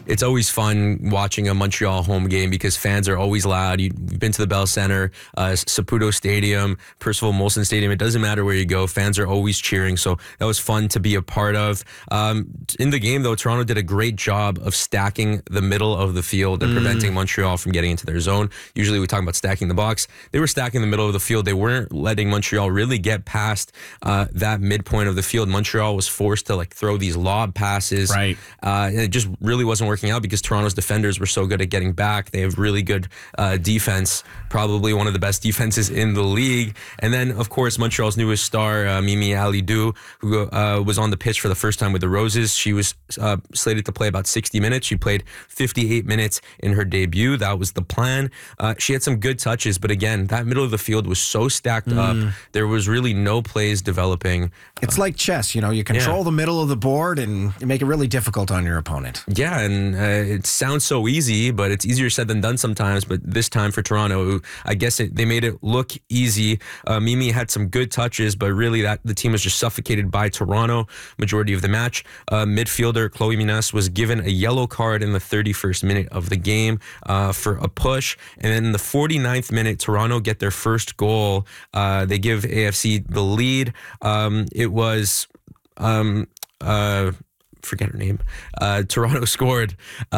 It's always fun watching a Montreal home game because fans are always loud. You've been to the Bell Center, Saputo Stadium, Percival Molson Stadium. It doesn't matter where you go. Fans are always cheering. So that was fun to be a part of. In the game, though, Toronto did a great job of stacking the middle of the field and preventing Montreal from getting into their zone. Usually we talk about stacking the box. They were stacking the middle of the field. They weren't letting Montreal really get past that midpoint of the field. Montreal was forced to throw these lob passes. Right. And it just really wasn't working out because Toronto's defenders were so good at getting back. They have really good defense, probably one of the best defenses in the league. And then, of course, Montreal's newest star, Mimi Alidou, who was on the pitch for the first time with the Roses. She was slated to play about 60 minutes. She played 58 minutes in her debut. That was the plan. She had some good touches, but again, that middle of the field was so stacked up. There was really no plays developing. It's like chess, you control the middle of the board and you make it really difficult on your opponent. Yeah, and it sounds so easy, but it's easier said than done sometimes. But this time for Toronto, I guess they made it look easy. Mimi had some good touches, but really the team was just suffocated by Toronto majority of the match. Midfielder Chloe Mines was given a yellow card in the 31st minute of the game for a push. And then in the 49th minute, Toronto get their first goal. They give AFC the lead. It was... forget her name. Toronto scored.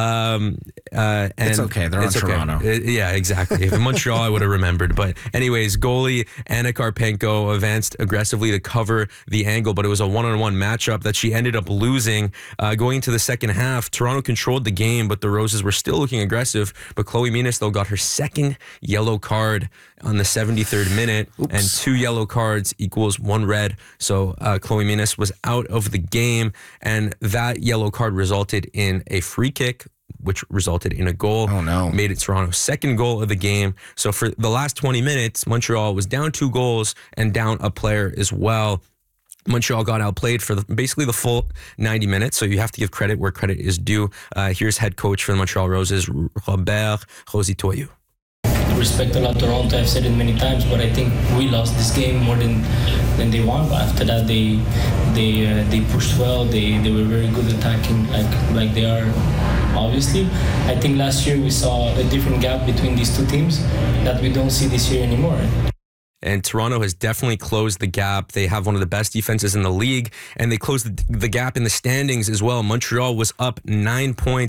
It's okay. They're on Toronto. Yeah, exactly. If in Montreal, I would have remembered. But anyways, goalie Anna Karpenko advanced aggressively to cover the angle, but it was a one-on-one matchup that she ended up losing. Going into the second half, Toronto controlled the game, but the Roses were still looking aggressive. But Chloe Mines, though, got her second yellow card on the 73rd minute. Oops. And 2 yellow cards equals 1 red. So Chloe Mines was out of the game, and that yellow card resulted in a free kick, which resulted in a goal. Oh, no. Made it Toronto's second goal of the game. So for the last 20 minutes, Montreal was down 2 goals and down a player as well. Montreal got outplayed for basically the full 90 minutes, so you have to give credit where credit is due. Here's head coach for the Montreal Roses, Robert Rositoyu. Respect a lot Toronto. I've said it many times, but I think we lost this game more than they won. But after that, they pushed well. They were very good attacking, like they are. Obviously, I think last year we saw a different gap between these two teams that we don't see this year anymore. And Toronto has definitely closed the gap. They have one of the best defenses in the league, and they closed the gap in the standings as well. Montreal was up 9 points